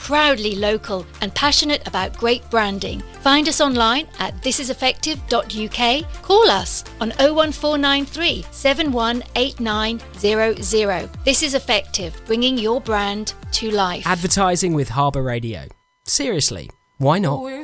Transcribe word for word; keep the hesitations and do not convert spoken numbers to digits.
proudly local and passionate about great branding. Find us online at this is effective dot U K. Call us on oh one four nine three, seven one eight nine zero zero. This is Effective, bringing your brand to life. Advertising with Harbour Radio. Seriously, why not?